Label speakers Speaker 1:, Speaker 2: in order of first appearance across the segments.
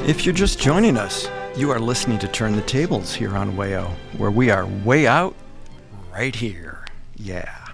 Speaker 1: If you're just joining us, you are listening to Turn the Tables here on Wayo, where we are way out right here. Yeah.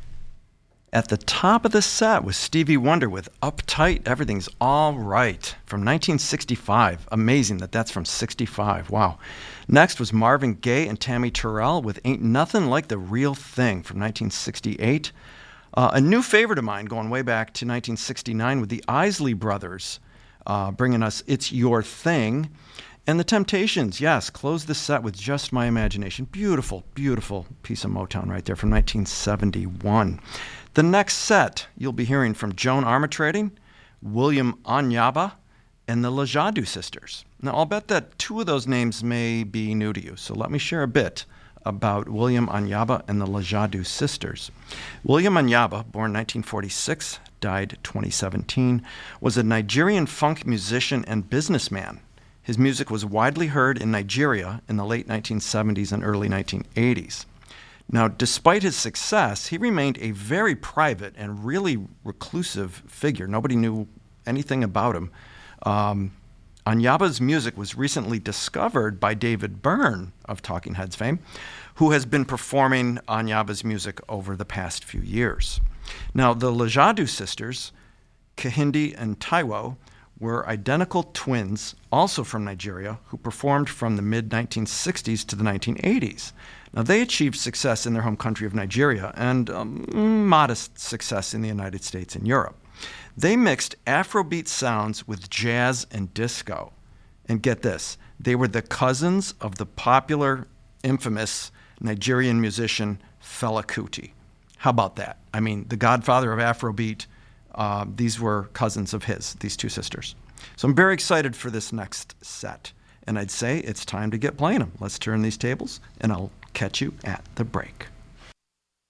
Speaker 1: At the top of the set was Stevie Wonder with Uptight, Everything's All Right from 1965. Amazing that that's from 65. Wow. Next was Marvin Gaye and Tammy Terrell with Ain't Nothing Like the Real Thing from 1968. A new favorite of mine going way back to 1969 with the Isley Brothers, bringing us It's Your Thing. And the Temptations, yes, closed the set with Just My Imagination. Beautiful, beautiful piece of Motown right there from 1971. The next set, you'll be hearing from Joan Armatrading, William Onyaba, and the Lajadu Sisters. Now, I'll bet that two of those names may be new to you, so let me share a bit about William Onyaba and the Lajadu Sisters. William Onyaba, born 1946, died 2017, was a Nigerian funk musician and businessman. His music was widely heard in Nigeria in the late 1970s and early 1980s. Now, despite his success, he remained a very private and really reclusive figure. Nobody knew anything about him. Onyaba's music was recently discovered by David Byrne of Talking Heads fame, who has been performing Onyaba's music over the past few years. Now, the Lajadu sisters, Kehinde and Taiwo, were identical twins, also from Nigeria, who performed from the mid-1960s to the 1980s. Now, they achieved success in their home country of Nigeria and modest success in the United States and Europe. They mixed Afrobeat sounds with jazz and disco. And get this, they were the cousins of the popular, infamous Nigerian musician Fela Kuti. How about that? I mean, the godfather of Afrobeat, these were cousins of his, these two sisters. So I'm very excited for this next set. And I'd say it's time to get playing them. Let's turn these tables, and I'll catch you at the break.